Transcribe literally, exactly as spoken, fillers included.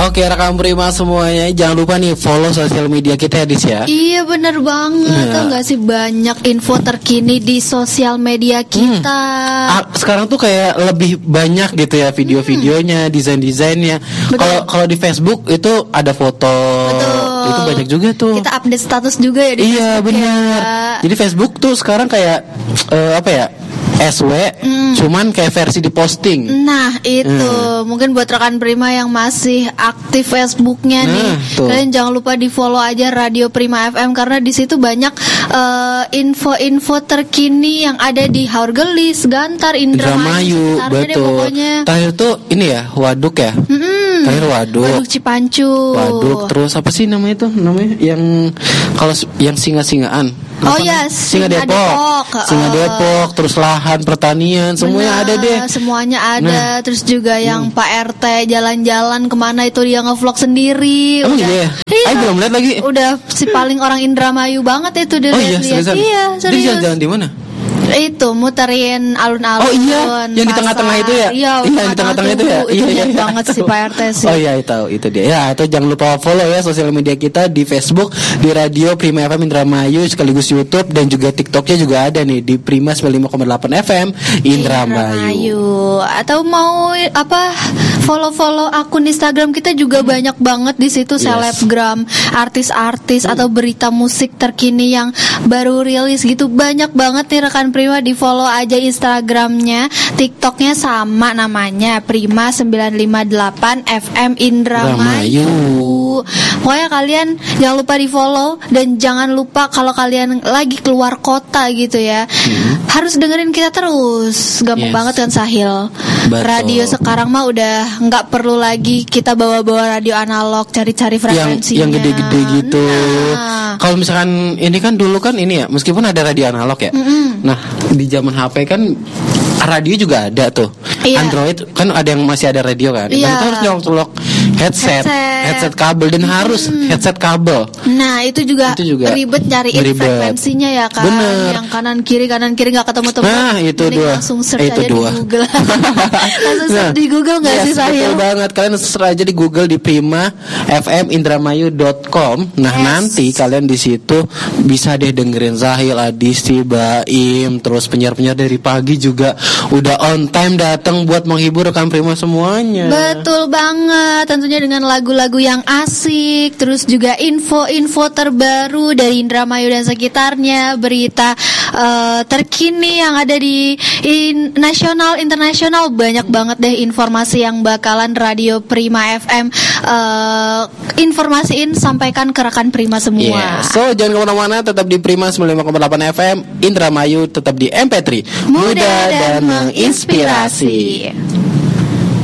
Oke, rekan Prima semuanya, jangan lupa nih follow sosial media kita ya, Dis ya. Iya bener banget, yeah. Tau gak sih banyak info terkini di sosial media kita. hmm. ah, Sekarang tuh kayak lebih banyak gitu ya video-videonya, hmm. desain-desainnya. Kalau kalau di Facebook itu ada foto. Betul. Itu banyak juga tuh. Kita update status juga ya di Iya benar ya. Jadi Facebook tuh sekarang kayak uh, apa ya, S W, hmm. cuman kayak versi di posting. Nah itu hmm. mungkin buat rekan Prima yang masih aktif Facebooknya nah, nih, tuh. Kalian jangan lupa di follow aja Radio Prima F M, karena di situ banyak uh, info-info terkini yang ada di Haurgelis, Gantar, Indramayu, betul. Terakhir tuh ini ya, Waduk ya. Mm-hmm. Terakhir Waduk. Waduk Cipancu. Waduk, terus apa sih namanya tuh? Namanya yang kalau yang singa-singaan. Oh ya, yes, Singa Depok, Depok. Singa uh, Depok, terus lahan pertanian, semuanya bener, ada deh. Semuanya ada, nah. Terus juga yang hmm. Pak R T jalan-jalan kemana itu dia ngevlog sendiri. Oh udah, iya, iya. Aku belum lihat lagi. Udah si paling orang Indramayu banget itu dia. Oh iya, seriusan? Iya, serius. Dia jalan-jalan di mana? Itu muterin alun-alun. Oh iya, yang di tengah-tengah itu ya. Iya, iya di tengah-tengah itu ya. Itu iya, iya banget sih Pak R T sih. Oh iya, itu itu dia. Ya, itu jangan lupa follow ya sosial media kita di Facebook, di Radio Prima F M Indramayu, sekaligus YouTube dan juga TikToknya juga ada nih di Prima sembilan puluh lima koma delapan F M Indramayu. Indramayu. Atau mau apa? Follow-follow akun Instagram kita juga hmm. banyak banget di situ, yes. Selebgram, artis-artis hmm. atau berita musik terkini yang baru rilis gitu. Banyak banget nih rekan Prima, di follow aja Instagramnya, TikToknya sama namanya Prima sembilan lima delapan F M Indramayu. Pokoknya kalian jangan lupa di follow, dan jangan lupa kalau kalian lagi keluar kota gitu ya, hmm. harus dengerin kita terus. Gampang yes. banget kan Sahil. Betul. Radio sekarang mah udah nggak perlu lagi kita bawa-bawa radio analog cari-cari frekuensinya yang, yang gede-gede gitu. Nah. Kalau misalkan ini kan dulu kan ini ya, meskipun ada radio analog ya. Mm-hmm. Nah di zaman H P kan radio juga ada tuh. Iya. Android kan ada yang masih ada radio kan. Iya. Nah, kita harus nyolok headset, headset, headset kabel dan hmm. harus headset kabel. Nah itu juga, itu juga ribet nyariin ribet. frekuensinya ya kan. Bener. Yang kanan kiri kanan kiri nggak ketemu temu. Nah itu dua. Langsung search eh, itu aja dua. di Google. Langsung search nah, di Google nggak yes, sih Sahil? Betul banget. Kalian search aja di Google di prima f m indramayu dot com. Nah yes. nanti kalian di situ bisa deh dengerin Sahil, Adisti, Baim, terus penyiar-penyiar dari pagi juga udah on time datang buat menghibur rekan Prima semuanya. Betul banget. Tentunya dengan lagu-lagu yang asik, terus juga info-info terbaru dari Indramayu dan sekitarnya, berita uh, terkini yang ada di in, nasional, internasional, banyak banget deh informasi yang bakalan Radio Prima F M uh, informasiin, sampaikan ke rekan Prima semua. Yeah. So jangan kemana-mana, tetap di Prima sembilan puluh lima koma delapan F M Indramayu, tetap di M P tiga, mudah, mudah dan menginspirasi.